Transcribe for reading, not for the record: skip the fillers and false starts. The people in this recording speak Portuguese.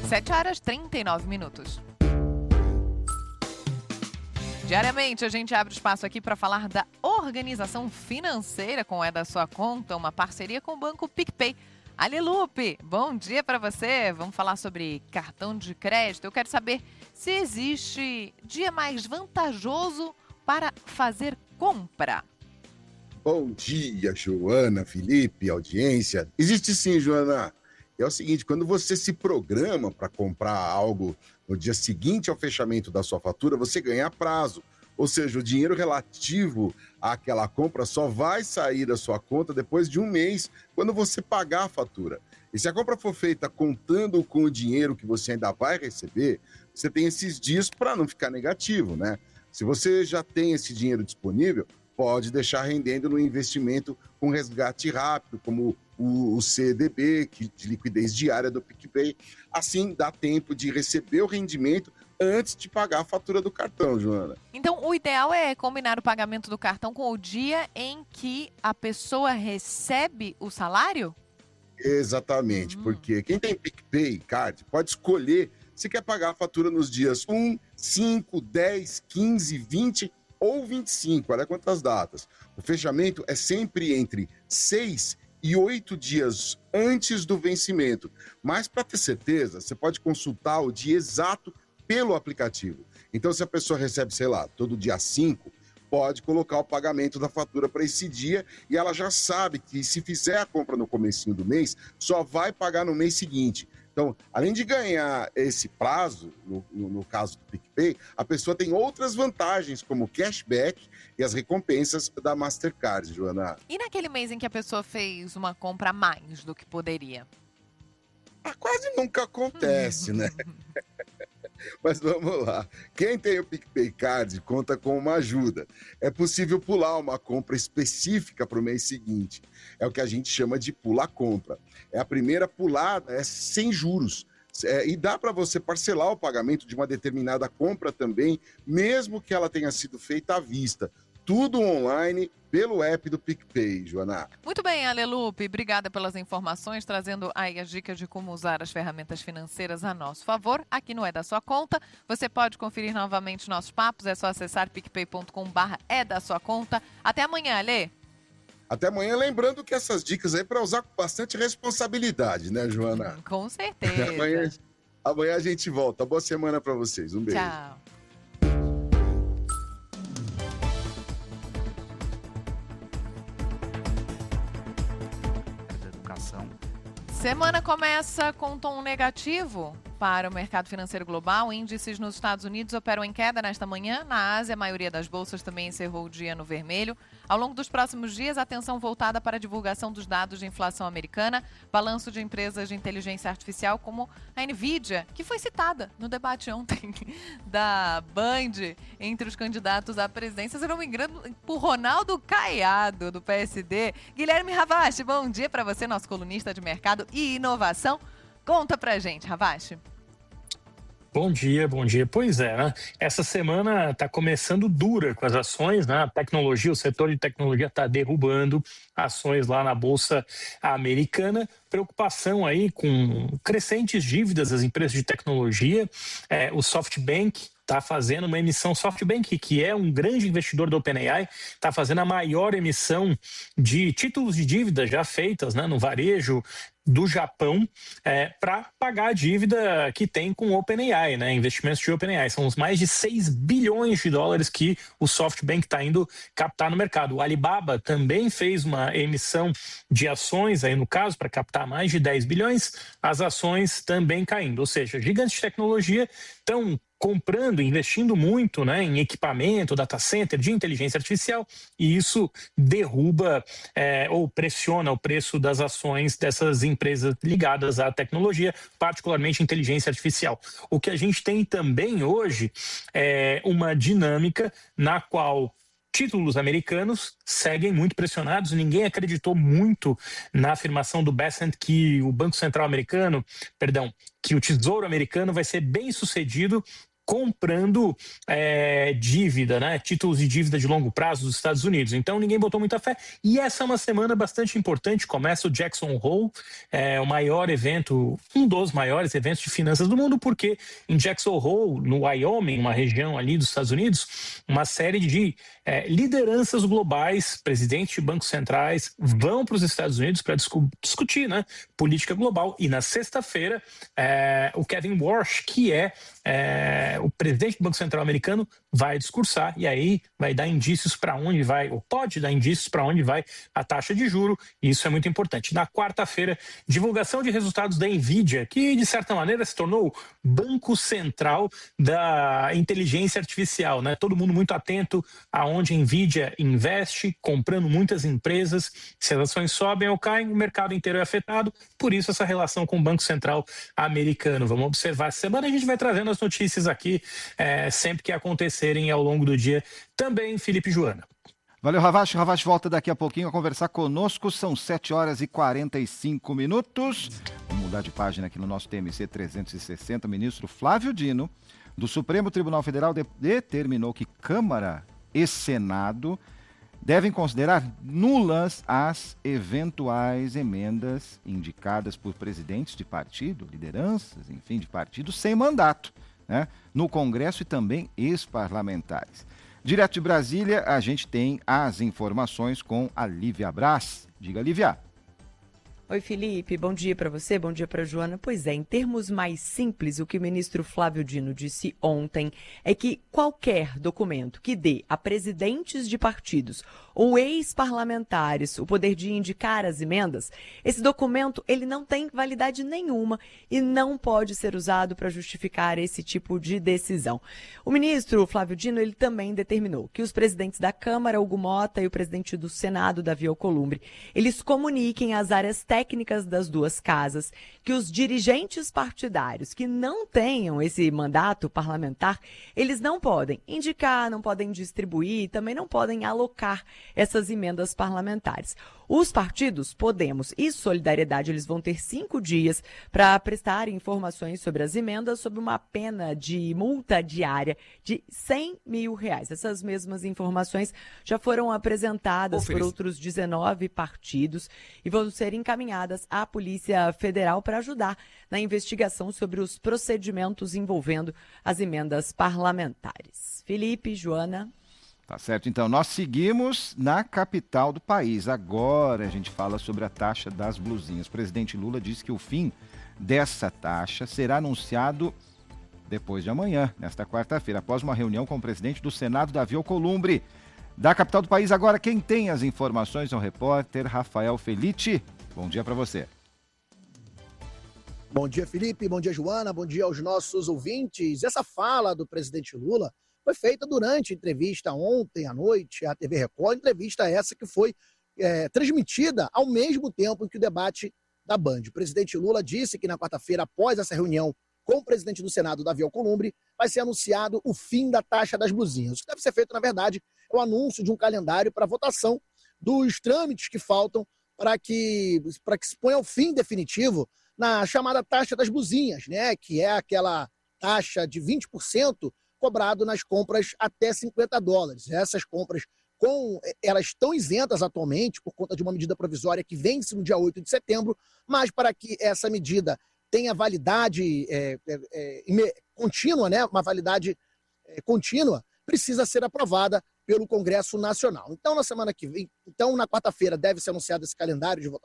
7h39. Diariamente a gente abre espaço aqui para falar da organização financeira com É da Sua Conta, uma parceria com o Banco PicPay. Ali Lupe, bom dia para você. Vamos falar sobre cartão de crédito. Eu quero saber se existe dia mais vantajoso para fazer compra. Bom dia, Joana, Felipe, audiência. Existe sim, Joana. É o seguinte, quando você se programa para comprar algo no dia seguinte ao fechamento da sua fatura, você ganha prazo. Ou seja, o dinheiro relativo àquela compra só vai sair da sua conta depois de um mês, quando você pagar a fatura. E se a compra for feita contando com o dinheiro que você ainda vai receber, você tem esses dias para não ficar negativo, né? Se você já tem esse dinheiro disponível, pode deixar rendendo no investimento com resgate rápido, como o CDB, de liquidez diária do PicPay. Assim, dá tempo de receber o rendimento antes de pagar a fatura do cartão, Joana. Então, o ideal é combinar o pagamento do cartão com o dia em que a pessoa recebe o salário? Exatamente, porque quem tem PicPay Card pode escolher se quer pagar a fatura nos dias 1, 5, 10, 15, 20 ou 25, olha quantas datas. O fechamento é sempre entre 6 e 8 dias antes do vencimento. Mas para ter certeza, você pode consultar o dia exato pelo aplicativo. Então, se a pessoa recebe, sei lá, todo dia 5, pode colocar o pagamento da fatura para esse dia e ela já sabe que se fizer a compra no comecinho do mês, só vai pagar no mês seguinte. Então, além de ganhar esse prazo, no caso do PicPay, a pessoa tem outras vantagens, como cashback e as recompensas da Mastercard, Joana. E naquele mês em que a pessoa fez uma compra a mais do que poderia? Quase nunca acontece, né? Mas vamos lá. Quem tem o PicPay Card conta com uma ajuda. É possível pular uma compra específica para o mês seguinte. É o que a gente chama de pula-compra. É a primeira pulada, é sem juros. E dá para você parcelar o pagamento de uma determinada compra também, mesmo que ela tenha sido feita à vista. Tudo online pelo app do PicPay, Joana. Muito bem, Alelupe. Obrigada pelas informações, trazendo aí as dicas de como usar as ferramentas financeiras a nosso favor. Aqui no É da Sua Conta. Você pode conferir novamente nossos papos. É só acessar picpay.com/é da sua conta. Até amanhã, Ale. Até amanhã, lembrando que essas dicas aí para usar com bastante responsabilidade, né, Joana? Com certeza. Amanhã a gente volta. Boa semana para vocês. Um beijo. Tchau. Semana começa com tom negativo para o mercado financeiro global. Índices nos Estados Unidos operam em queda nesta manhã. Na Ásia, a maioria das bolsas também encerrou o dia no vermelho. Ao longo dos próximos dias, atenção voltada para a divulgação dos dados de inflação americana, balanço de empresas de inteligência artificial como a Nvidia, que foi citada no debate ontem da Band entre os candidatos à presidência, se não me engano, por Ronaldo Caiado, do PSD. Guilherme Ravache, bom dia para você, nosso colunista de mercado e inovação. Conta pra gente, Ravache. Bom dia, bom dia. Pois é, né? Essa semana está começando dura com as ações, né? A tecnologia, o setor de tecnologia está derrubando ações lá na Bolsa Americana. Preocupação aí com crescentes dívidas das empresas de tecnologia. O SoftBank está fazendo uma emissão, SoftBank, que é um grande investidor do OpenAI, está fazendo a maior emissão de títulos de dívida já feitas, né, no varejo do Japão, para pagar a dívida que tem com o OpenAI, né, investimentos de OpenAI. São os mais de 6 bilhões de dólares que o SoftBank está indo captar no mercado. O Alibaba também fez uma emissão de ações, aí no caso, para captar mais de 10 bilhões, as ações também caindo. Ou seja, gigantes de tecnologia estão comprando, investindo muito, né, em equipamento, data center, de inteligência artificial, e isso derruba ou pressiona o preço das ações dessas empresas ligadas à tecnologia, particularmente inteligência artificial. O que a gente tem também hoje é uma dinâmica na qual títulos americanos seguem muito pressionados. Ninguém acreditou muito na afirmação do Bessent que o Banco Central americano, que o Tesouro americano vai ser bem sucedido comprando dívida, né? Títulos de dívida de longo prazo dos Estados Unidos. Então ninguém botou muita fé. E essa é uma semana bastante importante. Começa o Jackson Hole, o maior evento, um dos maiores eventos de finanças do mundo, porque em Jackson Hole, no Wyoming, uma região ali dos Estados Unidos, uma série de lideranças globais, presidentes de bancos centrais, vão para os Estados Unidos para discutir, né, política global. E na sexta-feira, o Kevin Warsh, que é o presidente do Banco Central americano, vai discursar e aí vai dar indícios para onde vai, ou pode dar indícios para onde vai a taxa de juro, e isso é muito importante. Na quarta-feira, divulgação de resultados da Nvidia, que de certa maneira se tornou o banco central da inteligência artificial, né? Todo mundo muito atento aonde a Nvidia investe, comprando muitas empresas. Se as ações sobem ou caem, o mercado inteiro é afetado, por isso essa relação com o Banco Central americano. Vamos observar essa semana, a gente vai trazendo as notícias aqui sempre que acontecerem ao longo do dia. Também, Felipe e Joana. Valeu, Ravache. Ravache volta daqui a pouquinho a conversar conosco. São 7 horas e 45 minutos. Vamos mudar de página aqui no nosso TMC 360. O ministro Flávio Dino, do Supremo Tribunal Federal, determinou que Câmara e Senado devem considerar nulas as eventuais emendas indicadas por presidentes de partido, lideranças, enfim, de partido sem mandato, né, no Congresso e também ex-parlamentares. Direto de Brasília, a gente tem as informações com a Lívia Braz. Diga, Lívia. Oi, Felipe. Bom dia para você, bom dia para Joana. Pois é, em termos mais simples, o que o ministro Flávio Dino disse ontem é que qualquer documento que dê a presidentes de partidos ou ex-parlamentares o poder de indicar as emendas, esse documento ele não tem validade nenhuma e não pode ser usado para justificar esse tipo de decisão. O ministro Flávio Dino ele também determinou que os presidentes da Câmara, Hugo Mota, e o presidente do Senado, Davi Alcolumbre, eles comuniquem às áreas técnicas das duas casas que os dirigentes partidários que não tenham esse mandato parlamentar, eles não podem indicar, não podem distribuir, também não podem alocar essas emendas parlamentares. Os partidos, Podemos e Solidariedade, eles vão ter 5 dias para prestar informações sobre as emendas sob uma pena de multa diária de R$100 mil. Essas mesmas informações já foram apresentadas por outros 19 partidos e vão ser encaminhadas à Polícia Federal para ajudar na investigação sobre os procedimentos envolvendo as emendas parlamentares. Felipe, Joana. Tá certo, então nós seguimos na capital do país. Agora a gente fala sobre a taxa das blusinhas. O presidente Lula disse que o fim dessa taxa será anunciado depois de amanhã, nesta quarta-feira, após uma reunião com o presidente do Senado, Davi Alcolumbre. Da capital do país, agora quem tem as informações é o repórter Rafael Felitti. Bom dia para você. Bom dia, Felipe. Bom dia, Joana. Bom dia aos nossos ouvintes. Essa fala do presidente Lula foi feita durante a entrevista ontem à noite à TV Record, entrevista essa que foi transmitida ao mesmo tempo que o debate da Band. O presidente Lula disse que na quarta-feira, após essa reunião com o presidente do Senado, Davi Alcolumbre, vai ser anunciado o fim da taxa das blusinhas. O que deve ser feito, na verdade, é o anúncio de um calendário para votação dos trâmites que faltam para que se ponha o fim definitivo na chamada taxa das blusinhas, né? Que é aquela taxa de 20% cobrado nas compras até $50. Essas compras, elas estão isentas atualmente por conta de uma medida provisória que vence no dia 8 de setembro, mas para que essa medida tenha validade contínua, né, uma validade contínua, precisa ser aprovada pelo Congresso Nacional. Então, na quarta-feira, deve ser anunciado esse calendário de votação.